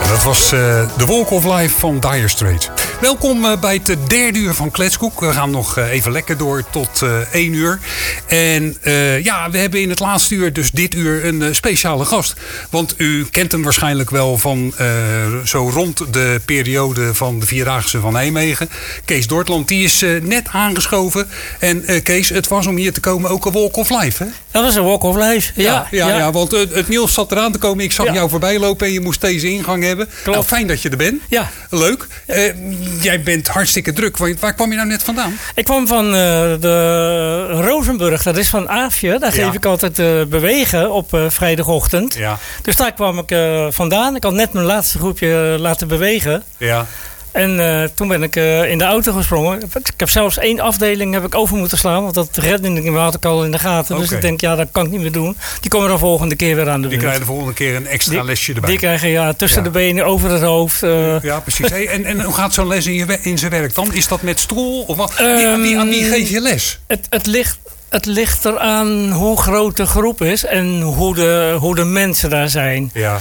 Dat was The Walk of Life van Dire Straits. Welkom bij het derde uur van Kletskoek. We gaan nog even lekker door tot 1 uur. En we hebben in het laatste uur, dus dit uur, een speciale gast. Want u kent hem waarschijnlijk wel van zo rond de periode van de Vierdaagse van Nijmegen. Kees Dortland, die is net aangeschoven. En Kees, het was om hier te komen ook een Walk of Life, hè? Dat was een Walk of Life, ja. Want het nieuws zat eraan te komen. Ik zag jou voorbij lopen en je moest deze ingang hebben. Klopt. Nou, fijn dat je er bent. Ja. Leuk. Jij bent hartstikke druk. Waar kwam je nou net vandaan? Ik kwam van de Rozenburg. Dat is van Aafje. Daar geef ik altijd bewegen op vrijdagochtend. Ja. Dus daar kwam ik vandaan. Ik had net mijn laatste groepje laten bewegen. Ja. En toen ben ik in de auto gesprongen. Ik heb zelfs 1 afdeling over moeten slaan. Want dat redding had ik al in de gaten. Okay. Dus ik denk, dat kan ik niet meer doen. Die komen dan volgende keer weer aan de beurt. Die krijgen de volgende keer een extra lesje erbij. Die krijgen tussen de benen, over het hoofd. Ja, precies. Hey, en hoe gaat zo'n les in zijn werk dan? Is dat met stoel? Of wat? Aan wie geef je les? Het ligt eraan hoe groot de groep is en hoe de mensen daar zijn. Ja.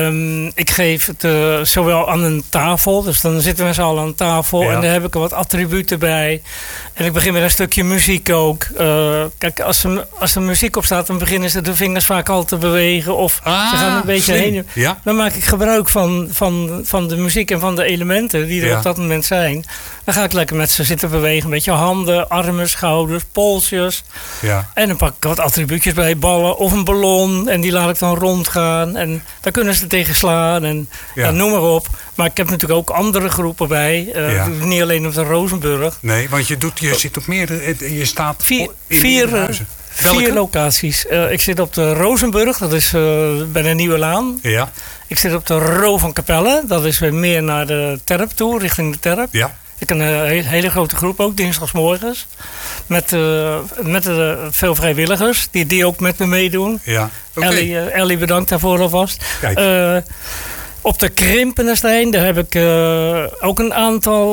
Ik geef het zowel aan een tafel, dus dan zitten we z'n allen aan een tafel en daar heb ik er wat attributen bij. En ik begin met een stukje muziek ook. Kijk, als er muziek op staat, dan beginnen ze de vingers vaak al te bewegen of ze gaan een beetje heen. Ja. Dan maak ik gebruik van de muziek en van de elementen die er op dat moment zijn. Dan ga ik lekker met ze zitten bewegen. Een beetje handen, armen, schouders, polsjes. Ja. En dan pak ik wat attribuutjes bij, ballen of een ballon. En die laat ik dan rondgaan. En daar kunnen ze tegen slaan en noem maar op. Maar ik heb natuurlijk ook andere groepen bij. Niet alleen op de Rozenburg. Nee, want je zit op meerdere... Je staat vier locaties. Ik zit op de Rozenburg. Dat is bij de Nieuwe Laan. Ja. Ik zit op de Ro van Capelle. Dat is meer naar de Terp toe, richting de Terp. Ja. Ik heb een hele grote groep ook, dinsdagsmorgens. Met veel vrijwilligers die ook met me meedoen. Ja, okay. Ellie, bedankt daarvoor alvast. Op de Krimpenestein, daar heb ik ook een aantal...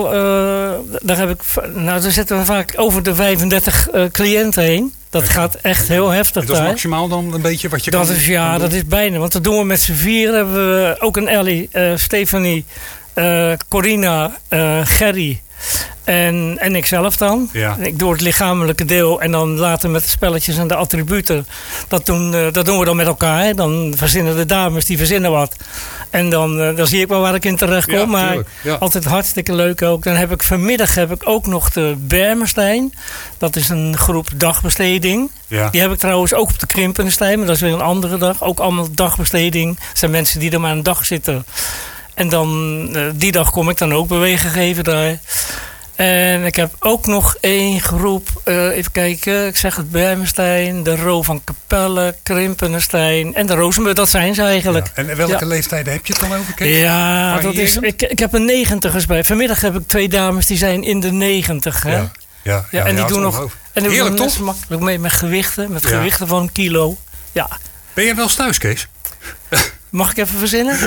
daar zitten we vaak over de 35 cliënten heen. Dat gaat echt heel heftig daar. Dat is maximaal dan een beetje wat je kan doen? Ja, dat is bijna. Want dat doen we met z'n 4. Hebben we ook een Ellie, Stefanie... Corina, Gerry en ikzelf dan. Ja. Ik doe het lichamelijke deel en dan later met de spelletjes en de attributen. Dat doen we dan met elkaar. Dan verzinnen de dames, die verzinnen wat. En dan zie ik wel waar ik in terecht kom. Maar altijd hartstikke leuk ook. Dan vanmiddag ook nog de Bermerstein. Dat is een groep dagbesteding. Ja. Die heb ik trouwens ook op de Krimpenestein. Maar dat is weer een andere dag. Ook allemaal dagbesteding. Dat zijn mensen die er maar een dag zitten. En dan, die dag kom ik dan ook bewegen geven daar. En ik heb ook nog 1 groep, even kijken, ik zeg het Bermenstein, de Ro van Capelle, Krimpenestein en de Rozenburg, dat zijn ze eigenlijk. Ja. En welke leeftijden heb je het dan over? Ja, dat is, ik heb een 90ers bij. Vanmiddag heb ik 2 dames die zijn in de 90. Hè? Ja, en die doen nog. En die heerlijk, toch? Makkelijk mee met gewichten, gewichten van 1 kilo. Ja. Ben jij wel eens thuis, Kees? Mag ik even verzinnen?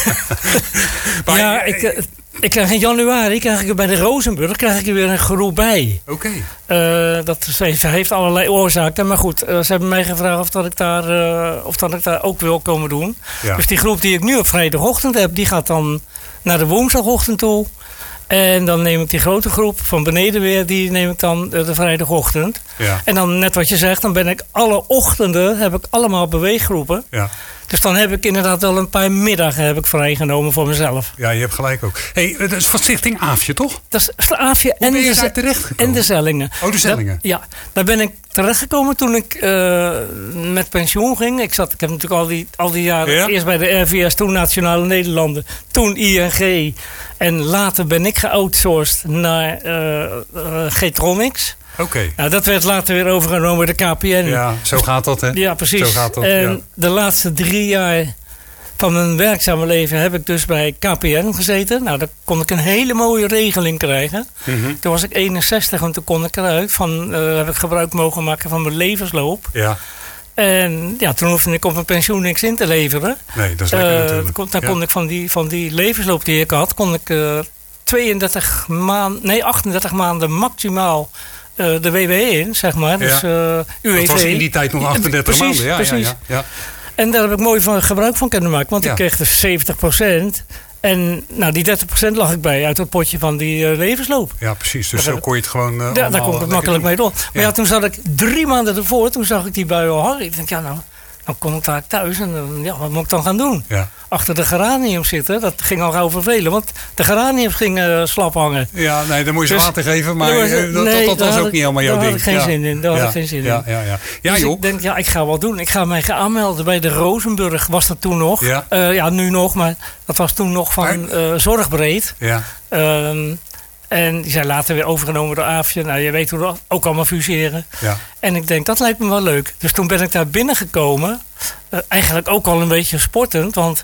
Ik krijg in januari bij de Rozenburg weer een groep bij. Oké. Dat heeft allerlei oorzaken. Maar goed, ze hebben mij gevraagd of dat ik daar ook wil komen doen. Ja. Dus die groep die ik nu op vrijdagochtend heb, die gaat dan naar de woensdagochtend toe. En dan neem ik die grote groep van beneden weer, die neem ik dan de vrijdagochtend. Ja. En dan net wat je zegt, dan ben ik alle ochtenden allemaal beweeggroepen. Ja. Dus dan heb ik inderdaad wel een paar middagen vrijgenomen voor mezelf. Ja, je hebt gelijk ook. Hey, dat is van Stichting Aafje, toch? Dat is de Aafje en de Zellingen. Oh, de Zellingen. Daar ben ik terechtgekomen toen ik met pensioen ging. Ik heb natuurlijk al die jaren eerst bij de RVS, toen Nationale Nederlanden, toen ING. En later ben ik geoutsourced naar Getronics. Okay. Nou, dat werd later weer overgenomen door de KPN. Ja, zo gaat dat, hè? Ja, precies. Zo gaat dat, en de laatste 3 jaar van mijn werkzame leven heb ik dus bij KPN gezeten. Nou, daar kon ik een hele mooie regeling krijgen. Mm-hmm. Toen was ik 61 en toen kon ik eruit. Heb ik gebruik mogen maken van mijn levensloop. Ja. En toen hoefde ik op mijn pensioen niks in te leveren. Nee, dat is lekker natuurlijk. Dan kon ik van die levensloop die ik had, kon ik 38 maanden maximaal de WW in, zeg maar. Dus UWV. Dat was in die tijd nog 38 maanden. Ja, precies. Ja. En daar heb ik mooi gebruik van kunnen maken. Want ik kreeg dus 70%. En nou, die 30% lag ik bij uit dat potje van die levensloop. Ja, precies. Dus zo kon je het gewoon daar kon ik het makkelijk mee door. Maar toen zat ik 3 maanden ervoor. Toen zag ik die bui al hangen. Ik denk, ja nou, dan kom ik daar thuis. En wat moet ik dan gaan doen? Ja. Achter de geranium zitten, dat ging al gauw vervelen. Want de geraniums gingen slap hangen. Ja, nee, dan moet je ze water geven. Maar dat was ook niet helemaal jouw ding. Daar had ik geen zin in. Daar had ik geen zin in. Ja, dus joh. ik denk, ik ga wat doen. Ik ga mij gaan aanmelden bij de Rozenburg. Was dat toen nog? Ja, nu nog. Maar dat was toen nog van Zorgbreed. Ja. En die zijn later weer overgenomen door Aafje. Nou, je weet hoe dat ook allemaal fuseren. Ja. En ik denk, dat lijkt me wel leuk. Dus toen ben ik daar binnengekomen. Eigenlijk ook al een beetje sportend. Want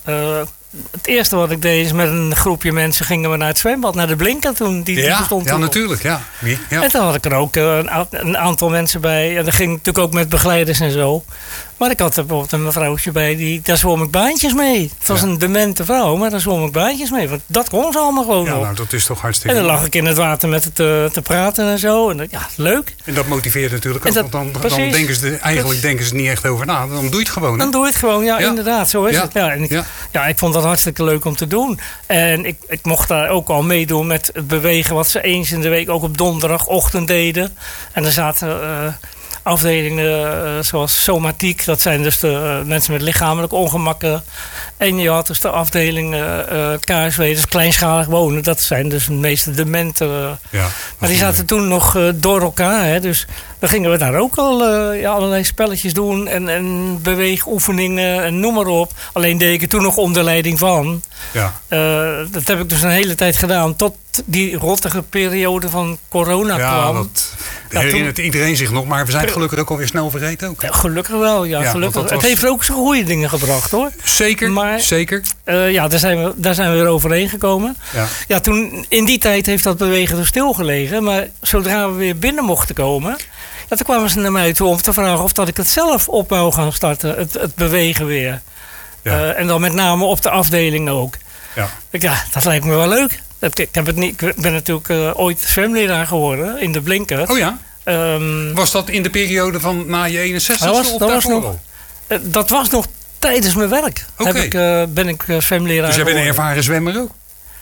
het eerste wat ik deed is met een groepje mensen gingen we naar het zwembad. Naar de Blinker toen. Die bestond toen natuurlijk. Ja. En toen had ik er ook een aantal mensen bij. En dat ging natuurlijk ook met begeleiders en zo. Maar ik had er bijvoorbeeld een mevrouwtje bij, daar zwom ik baantjes mee. Het was een demente vrouw, maar daar zwom ik baantjes mee. Want dat kon ze allemaal gewoon nog. Nou, dat is toch hartstikke... En dan lag ik in het water met het te praten en zo. En leuk. En dat motiveert natuurlijk ook, want dan denken ze er niet echt over na. Dan doe je het gewoon. Dan doe je het gewoon, inderdaad. Zo is het. Ja, en ik vond dat hartstikke leuk om te doen. En ik mocht daar ook al meedoen met het bewegen wat ze eens in de week ook op donderdagochtend deden. En er zaten... afdelingen zoals somatiek, dat zijn dus de mensen met lichamelijke ongemakken. En je had dus de afdeling KSW, dus kleinschalig wonen. Dat zijn dus de meeste dementen. Maar die zaten toen nog door elkaar. Hè, dus dan gingen we daar ook al allerlei spelletjes doen en beweegoefeningen en noem maar op. Alleen deed ik het toen nog onder leiding van. Ja. Dat heb ik dus een hele tijd gedaan tot die rottige periode van corona kwam. Dat herinnert iedereen zich nog, maar we zijn gelukkig ook alweer snel vergeten ook. Ja, gelukkig wel, gelukkig. Het heeft ook zijn goede dingen gebracht, hoor. Zeker, zeker. Daar zijn we weer overheen gekomen. Ja, toen, in die tijd heeft dat bewegen dus stilgelegen. Maar zodra we weer binnen mochten komen... toen kwamen ze naar mij toe om te vragen of dat ik het zelf op wou gaan starten. Het bewegen weer. Ja. En dan met name op de afdeling ook. Ja, dat lijkt me wel leuk. Ik ben natuurlijk ooit zwemleraar geworden in de Blinker. Oh ja? Was dat in de periode van na je 61ste? Dat was nog tijdens mijn werk. Okay. Ben ik zwemleraar. Dus jij bent een ervaren zwemmer ook?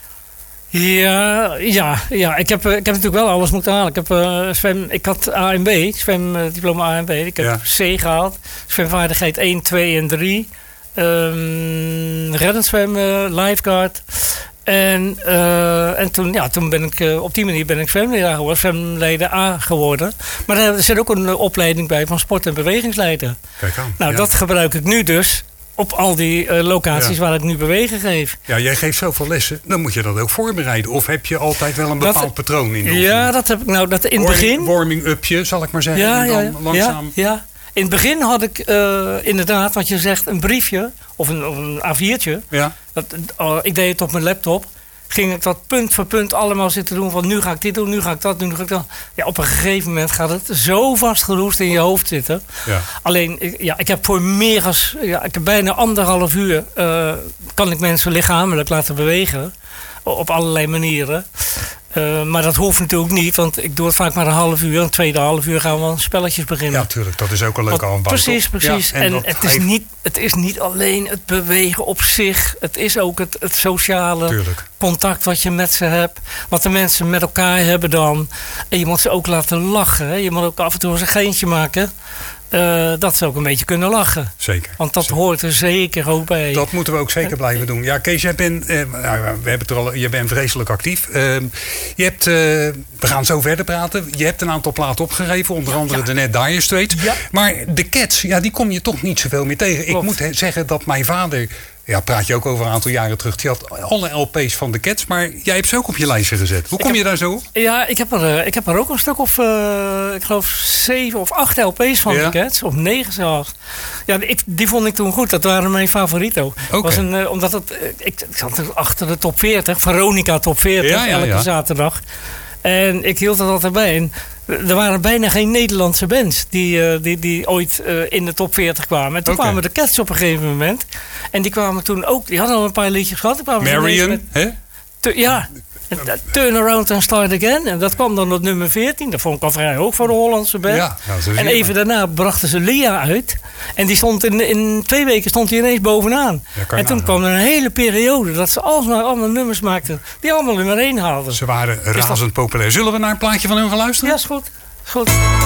Ja. Ik heb natuurlijk wel alles moeten halen. Ik had AMB, zwemdiploma AMB. Ik heb C gehaald. Zwemvaardigheid 1, 2 en 3. Reddend zwemmen, lifeguard. En toen ben ik op die manier zwemleraar geworden, zwemleider A geworden. Maar er zit ook een opleiding bij van sport- en bewegingsleider. Kijk aan. Nou, dat gebruik ik nu dus op al die locaties waar ik nu bewegen geef. Ja, jij geeft zoveel lessen, dan moet je dat ook voorbereiden. Of heb je altijd wel een bepaald patroon in de oefening? Ja, dat heb ik nou. Dat in het begin... Warming-upje, zal ik maar zeggen. En dan langzaam... Ja. In het begin had ik inderdaad, wat je zegt, een briefje of een A4'tje. Ja. Ik deed het op mijn laptop. Ging ik dat punt voor punt allemaal zitten doen van nu ga ik dit doen, nu ga ik dat doen, nu ga ik dat. Ja, op een gegeven moment gaat het zo vastgeroest in je hoofd zitten. Ja. Alleen, ik heb voor meer dan... ik heb bijna 1,5 uur kan ik mensen lichamelijk laten bewegen. Op allerlei manieren. Maar dat hoeft natuurlijk niet, want ik doe het vaak maar een half uur. En het tweede half uur gaan we aan spelletjes beginnen. Ja, natuurlijk. Dat is ook een leuke aanbouw. Precies. Ja, en het is niet alleen het bewegen op zich. Het is ook het sociale contact wat je met ze hebt. Wat de mensen met elkaar hebben dan. En je moet ze ook laten lachen. Hè. Je moet ook af en toe eens een geintje maken. Dat ze ook een beetje kunnen lachen. Zeker. Want dat hoort er zeker ook bij. Dat moeten we ook zeker blijven doen. Ja, Kees, jij bent, je bent vreselijk actief. We gaan zo verder praten. Je hebt een aantal platen opgegeven. Onder andere de Net Dire Straits. Ja. Maar de Cats, die kom je toch niet zoveel meer tegen. Klopt. Ik moet zeggen dat mijn vader... Ja, praat je ook over een aantal jaren terug. Die had alle LP's van de Cats, maar jij hebt ze ook op je lijstje gezet. Hoe kom je daar zo op? Ja, ik heb er ook een stuk of, ik geloof 7 of 8 LP's van de Cats. Of 9 zelfs. Ja, die vond ik toen goed. Dat waren mijn favorieten. Okay. Omdat ik zat achter de top 40. Veronica top 40, elke zaterdag. En ik hield het altijd bij. En er waren bijna geen Nederlandse bands die ooit in de top 40 kwamen. En toen kwamen de Cats op een gegeven moment. En die kwamen toen ook... Die hadden al een paar liedjes gehad. Marion, hè? Turn Around and Start Again. En dat kwam dan op nummer 14. Dat vond ik al vrij hoog voor de Hollandse band. Ja, en even daarna brachten ze Lia uit. En die stond in 2 weken stond hij ineens bovenaan. En toen kwam er een hele periode dat ze alsmaar allemaal nummers maakten die allemaal nummer 1 haalden. Ze waren razend populair. Zullen we naar een plaatje van hun gaan luisteren? Ja, is goed.